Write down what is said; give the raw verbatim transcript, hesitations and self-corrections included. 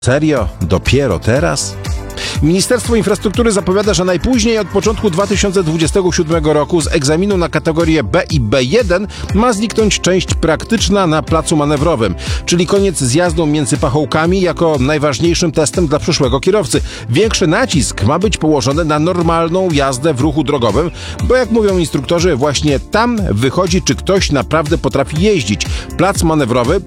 Serio? Dopiero teraz? Ministerstwo Infrastruktury zapowiada, że najpóźniej od początku dwa tysiące dwudziestego siódmego roku z egzaminu na kategorię B i B jeden ma zniknąć część praktyczna na placu manewrowym, czyli koniec z jazdą między pachołkami jako najważniejszym testem dla przyszłego kierowcy. Większy nacisk ma być położony na normalną jazdę w ruchu drogowym, bo jak mówią instruktorzy, właśnie tam wychodzi, czy ktoś naprawdę potrafi jeździć. Plac manewrowy